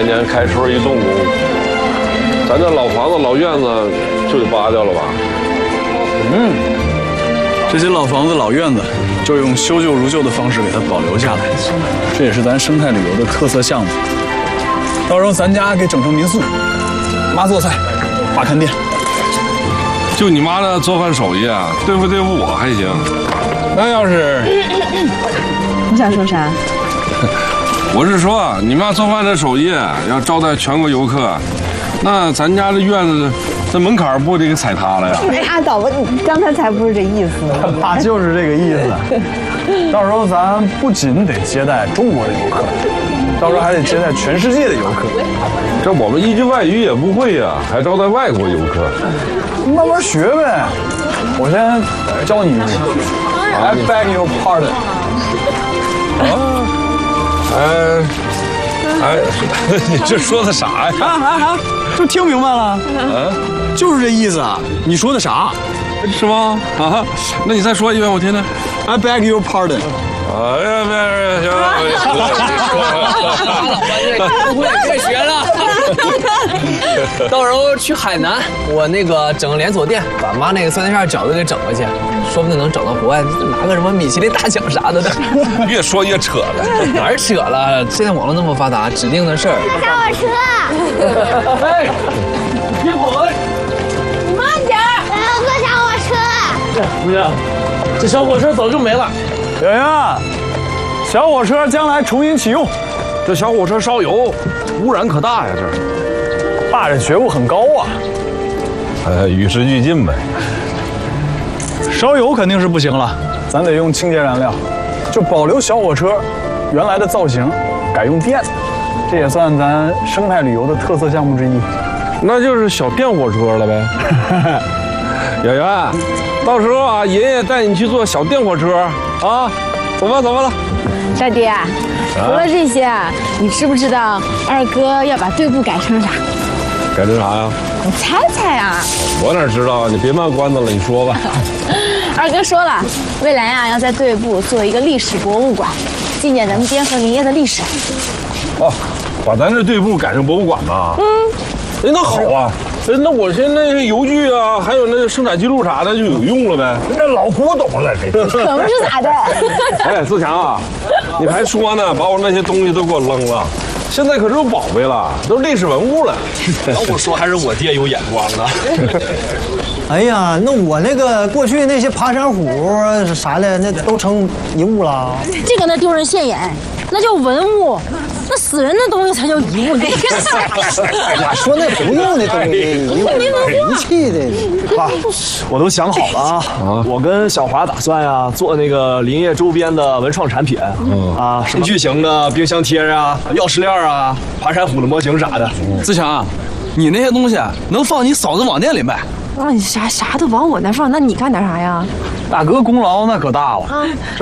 来年开春一动工，咱这老房子、老院子就得扒掉了吧？ 这些老房子、老院子，就用修旧如旧的方式给它保留下来，这也是咱生态旅游的特色项目。到时候咱家给整成民宿，妈做菜，爸看店。 就你妈的做饭手艺啊，对付我还行。 那要是你想说啥？ 我是说，你妈做饭的手艺要招待全国游客，那咱家这院子这门槛不得给踩塌了呀？ 哎，拉倒吧，你刚才才不是这意思。 爸就是这个意思。到时候咱不仅得接待中国的游客，到时候还得接待全世界的游客。 这我们一句外语也不会呀，还招待外国游客？ 慢慢学呗。我先教你一句 ，I beg your pardon。 你这说的啥呀？ 就听明白了？就是这意思啊。你说的啥？ 是吗？啊，那你再说一遍我听听。 I beg your pardon。 哎呀，别行了， 我也别学了。到时候去海南，我那个整个连锁店，把妈那个酸菜馅饺子给整过去，说不定能整到国外，拿个什么米其林大奖啥的。 越说越扯了。 哪儿扯了？现在网络那么发达，指定的事儿。 小火车， 哎，别跑！ 你慢点儿，我要坐小火车。 姑娘，这小火车早就没了。 圆圆，小火车将来重新启用。 这小火车烧油，污染可大呀！这， 爸这觉悟很高啊。 与时俱进呗。 烧油肯定是不行了，咱得用清洁燃料，就保留小火车原来的造型，改用电，这也算咱生态旅游的特色项目之一。 那就是小电火车了呗。圆圆，到时候啊，爷爷带你去坐小电火车啊，走吧走吧了。 大爹，除了这些啊，你知不知道二哥要把队部改成啥？ 改成啥呀？ 你猜猜啊！ 我哪知道啊？你别卖关子了，你说吧。 二哥说了，未来啊要在队部做一个历史博物馆，纪念咱们滇和林业的历史。 哦，把咱这队部改成博物馆吧。哎，那好啊。那我现在邮具啊，还有那个生产记录啥的就有用了呗。 那老古董了，这可不是咋的。 哎，自强啊，你还说呢，把我那些东西都给我扔了。现在可是有宝贝了，都是历史文物了。 要我说，还是我爹有眼光啊。 哎呀，那我那个过去那些爬山虎啥的，那都成遗物了。 这个那丢人现眼，那叫文物，那死人的东西才叫遗物。 我说那不用的东西，人气的。 爸，我都想好了啊，我跟小华打算呀做那个林业周边的文创产品，啊，什么巨型的冰箱贴啊、钥匙链啊、爬山虎的模型啥的。 自强，你那些东西能放你嫂子网店里卖。 啊，你啥都往我那放，那你干点啥呀？ 大哥功劳那可大了。